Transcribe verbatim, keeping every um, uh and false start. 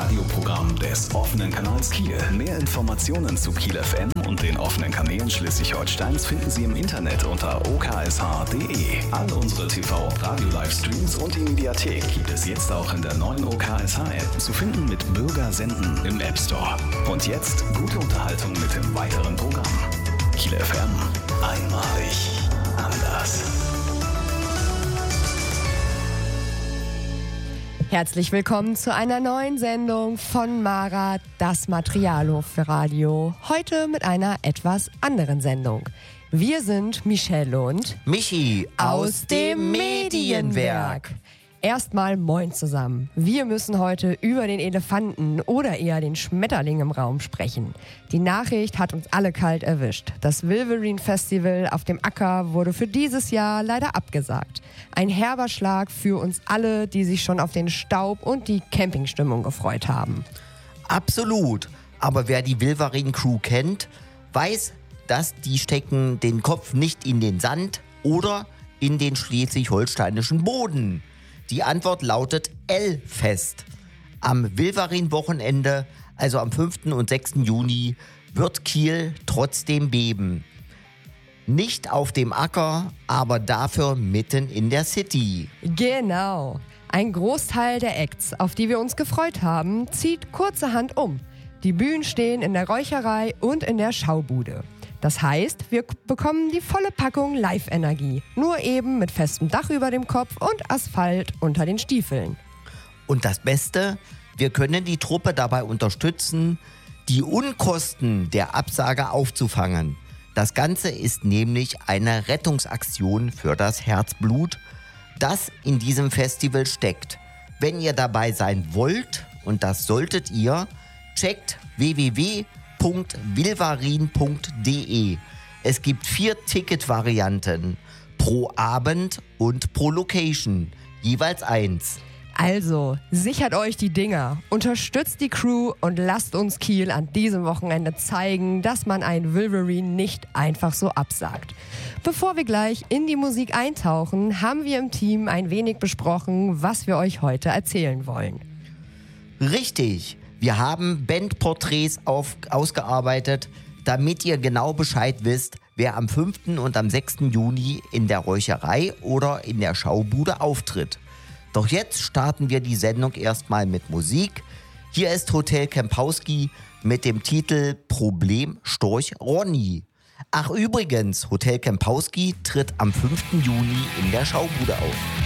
Radioprogramm des offenen Kanals Kiel. Mehr Informationen zu Kiel F M und den offenen Kanälen Schleswig-Holsteins finden Sie im Internet unter o k s h punkt d e. All unsere T V- und Radio-Livestreams und die Mediathek gibt es jetzt auch in der neuen O K S H-App zu finden mit Bürger senden im App Store. Und jetzt gute Unterhaltung mit dem weiteren Programm. Kiel F M, einmalig anders. Herzlich willkommen zu einer neuen Sendung von Mara, das Materialhof für Radio. Heute mit einer etwas anderen Sendung. Wir sind Michelle und Michi aus dem Medienwerk. Erstmal moin zusammen. Wir müssen heute über den Elefanten oder eher den Schmetterling im Raum sprechen. Die Nachricht hat uns alle kalt erwischt. Das Wilverine Festival auf dem Acker wurde für dieses Jahr leider abgesagt. Ein herber Schlag für uns alle, die sich schon auf den Staub und die Campingstimmung gefreut haben. Absolut. Aber wer die Wilverine Crew kennt, weiß, dass die stecken den Kopf nicht in den Sand oder in den schleswig-holsteinischen Boden. Die Antwort lautet L-Fest. Am Wilverine-Wochenende, also am fünften und sechsten Juni, wird Kiel trotzdem beben. Nicht auf dem Acker, aber dafür mitten in der City. Genau. Ein Großteil der Acts, auf die wir uns gefreut haben, zieht kurzerhand um. Die Bühnen stehen in der Räucherei und in der Schaubude. Das heißt, wir bekommen die volle Packung Live-Energie. Nur eben mit festem Dach über dem Kopf und Asphalt unter den Stiefeln. Und das Beste, wir können die Truppe dabei unterstützen, die Unkosten der Absage aufzufangen. Das Ganze ist nämlich eine Rettungsaktion für das Herzblut, das in diesem Festival steckt. Wenn ihr dabei sein wollt, und das solltet ihr, checkt w w w punkt wilverine punkt d e. Es gibt vier Ticketvarianten, pro Abend und pro Location, jeweils eins. Also, sichert euch die Dinger, unterstützt die Crew und lasst uns Kiel an diesem Wochenende zeigen, dass man ein Wilverine nicht einfach so absagt. Bevor wir gleich in die Musik eintauchen, haben wir im Team ein wenig besprochen, was wir euch heute erzählen wollen. Richtig, wir haben Bandporträts auf, ausgearbeitet, damit ihr genau Bescheid wisst, wer am fünften und am sechsten Juni in der Räucherei oder in der Schaubude auftritt. Doch jetzt starten wir die Sendung erstmal mit Musik. Hier ist Hotel Kempowski mit dem Titel Problem Storch Ronny. Ach übrigens, Hotel Kempowski tritt am fünften Juni in der Schaubude auf.